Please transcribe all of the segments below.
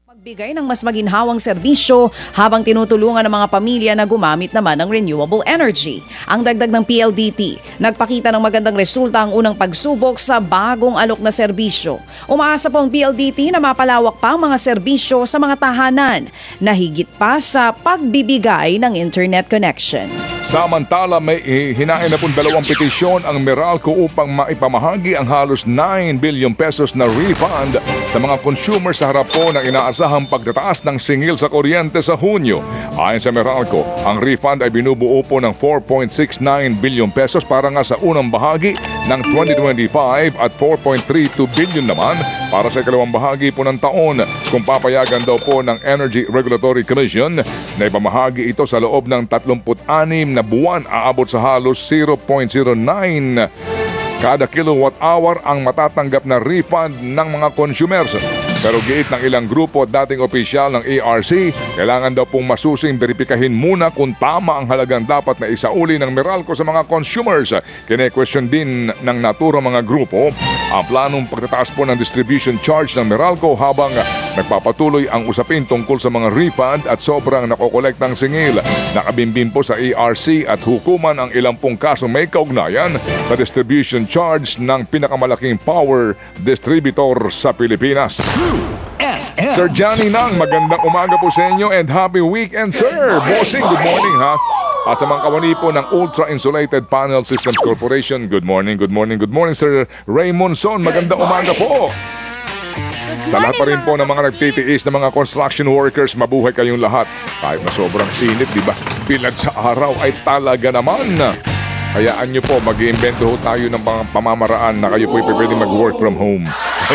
Magbigay ng mas maginhawang serbisyo habang tinutulungan ng mga pamilya na gumamit naman ng renewable energy. Ang dagdag ng PLDT, nagpakita ng magandang resulta ang unang pagsubok sa bagong alok na serbisyo. Umaasa po ang PLDT na mapalawak pa ang mga serbisyo sa mga tahanan na higit pa sa pagbibigay ng internet connection. Samantala, may hinain na pong 2 petisyon ang Meralco upang maipamahagi ang halos 9 billion pesos na refund sa mga consumer sa harap po ng inaasahang pagtataas ng singil sa kuryente sa Hunyo. Ayon sa Meralco, ang refund ay binubuo po ng 4.69 billion pesos para nga sa unang bahagi ng 2025 at 4.32 billion naman para sa ikalawang bahagi po ng taon, kung papayagan daw po ng Energy Regulatory Commission na ipamahagi ito sa loob ng 36 na buwan. Aabot sa halos 0.09 kada kilowatt hour ang matatanggap na refund ng mga consumers. Pero giit ng ilang grupo at dating opisyal ng ARC, kailangan daw pong masusing beripikahin muna kung tama ang halagang dapat na isauli ng Meralco sa mga consumers. Kine-question din ng naturang mga grupo ang planong pagtataas po ng distribution charge ng Meralco habang nagpapatuloy ang usapin tungkol sa mga refund at sobrang nakokolektang singil. Nakabimbim po sa ARC at hukuman ang ilang pong kasong may kaugnayan sa distribution charge ng pinakamalaking power distributor sa Pilipinas. Sir Johnny Nang, magandang umaga po sa inyo and happy weekend, sir. Bossing, good morning ha. At sa mga kawani po ng Ultra Insulated Panel Systems Corporation, good morning, Sir Raymond Son. Magandang umaga po. Sa lahat pa rin po ng mga nagtitiis ng mga construction workers, mabuhay kayong lahat. Kahit na sobrang init, di ba? Bilad sa araw ay talaga naman. Hayaan nyo po, mag-iimbento tayo ng pamamaraan na kayo po pwede mag-work from home.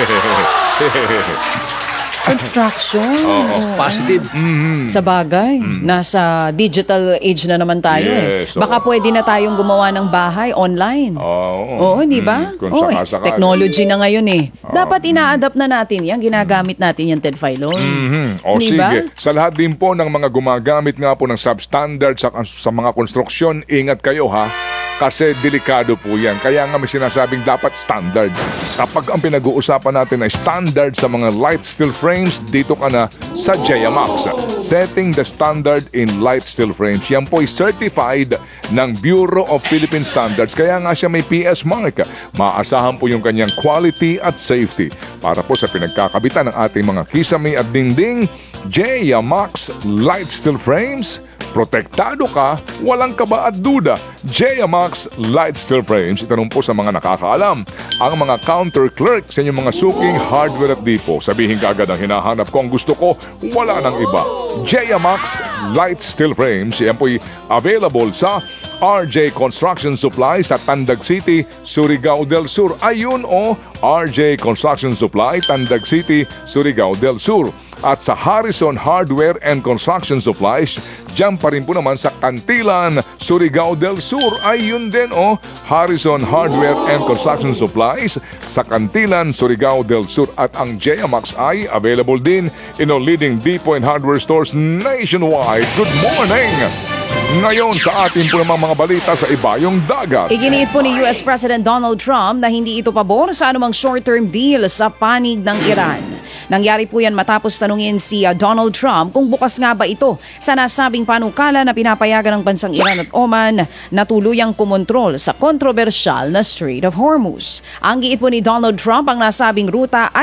Construction. Positive. Sa bagay, nasa digital age na naman tayo Yes, Baka pwede na tayong gumawa ng bahay online. Oo, di ba? Kung sakasakali. Technology na ngayon Dapat ina-adapt na natin yan. Ginagamit natin yung Ted Filon. O Di ba? sige, sa lahat din po ng mga gumagamit nga po ng substandard sa mga konstruksyon, ingat kayo ha. Kasi delikado po yan. Kaya nga may sinasabing dapat standard. Kapag ang pinag-uusapan natin ay standard sa mga light steel frames, dito ka na sa Jayamax. Setting the standard in light steel frames. Yan po ay certified ng Bureau of Philippine Standards. Kaya nga siya may PS mark. Maasahan po yung kanyang quality at safety. Para po sa pinagkakabitan ng ating mga kisame at dingding, Jayamax Light Steel Frames. Protektado ka, walang kaba at duda. Jayamax Light Steel Frames. Itanong po sa mga nakakaalam. Ang mga counter clerk sa inyong mga suking hardware at depot. Sabihin ka agad ang hinahanap ko, ang gusto ko, wala nang iba. Jayamax Light Steel Frames. Yan po'y available sa RJ Construction Supply sa Tandag City, Surigao del Sur. Ayun RJ Construction Supply, Tandag City, Surigao del Sur. At sa Harrison Hardware and Construction Supplies, diyan pa rin po naman sa Cantilan, Surigao del Sur. Ayun din Harrison Hardware and Construction Supplies sa Cantilan, Surigao del Sur. At ang Jayamax ay available din in all leading depot and hardware stores nationwide. Good morning! Ngayon sa atin po namang mga balita sa ibayong dagat. Iginiit po ni US President Donald Trump na hindi ito pabor sa anumang short-term deal sa panig ng Iran. Nangyari po yan matapos tanungin si Donald Trump kung bukas nga ba ito sa nasabing panukala na pinapayagan ng bansang Iran at Oman na tuluyang kumontrol sa kontrobersyal na Strait of Hormuz. Ang giit po ni Donald Trump ang nasabing ruta